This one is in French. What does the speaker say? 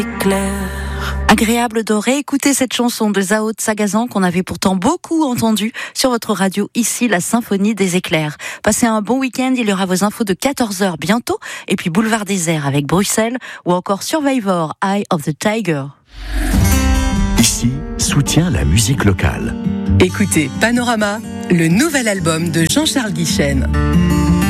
Agréable de réécouter cette chanson de Zao de Sagazan qu'on avait pourtant beaucoup entendue sur votre radio, ici la Symphonie des éclairs. Passez un bon week-end, il y aura vos infos de 14h bientôt, et puis Boulevard Désert avec Bruxelles, ou encore Survivor, Eye of the Tiger. Ici, soutient la musique locale. Écoutez Panorama, le nouvel album de Jean-Charles Guichen.